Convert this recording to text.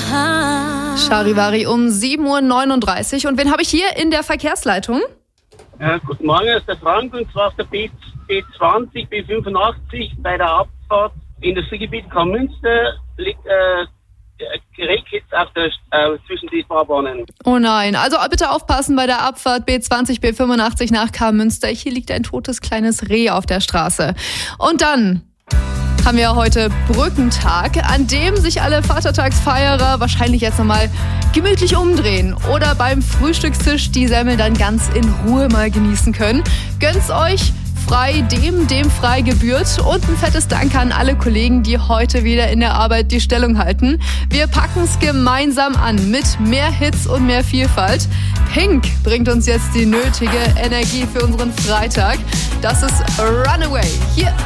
Charivari um 7.39 Uhr. Und wen habe ich hier in der Verkehrsleitung? Guten Morgen, das ist der Frank, und zwar auf der B20, B85 bei der Abfahrt Industriegebiet Kammünster liegt Rehkitz zwischen die Fahrbahnen. Oh nein, also bitte aufpassen bei der Abfahrt B20, B85 nach Kammünster. Hier liegt ein totes kleines Reh auf der Straße. Und dann haben wir heute Brückentag, an dem sich alle Vatertagsfeierer wahrscheinlich jetzt nochmal gemütlich umdrehen oder beim Frühstückstisch die Semmel dann ganz in Ruhe mal genießen können. Gönnt's euch, frei dem frei gebührt, und ein fettes Dank an alle Kollegen, die heute wieder in der Arbeit die Stellung halten. Wir packen's gemeinsam an mit mehr Hits und mehr Vielfalt. Pink bringt uns jetzt die nötige Energie für unseren Freitag. Das ist Runaway hier